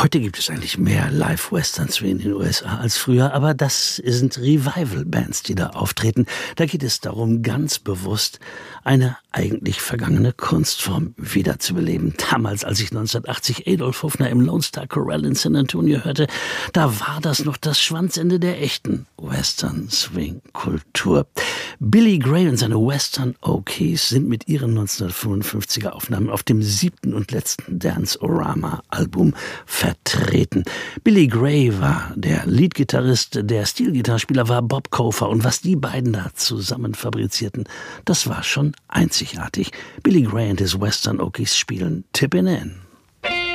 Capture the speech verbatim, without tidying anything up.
Heute gibt es eigentlich mehr Live-Westerns wie in den U S A als früher, aber das sind Revival-Bands, die da auftreten. Da geht es darum, ganz bewusst eine eigentlich vergangene Kunstform wiederzubeleben. Damals, als ich neunzehnhundertachtzig Adolf Hofner im Lone Star Chorale in San Antonio hörte, da war das noch das Schwanzende der echten Western-Swing-Kultur. Billy Gray und seine Western Okies sind mit ihren neunzehnhundertfünfundfünfziger Aufnahmen auf dem siebten und letzten Dance-O-Rama-Album vertreten. Billy Gray war der Leadgitarrist, der Steelgitarrespieler war Bob Kofer, und was die beiden da zusammen fabrizierten, das war schon einzigartig. Billy Gray und his Western Okies spielen Tippin' In.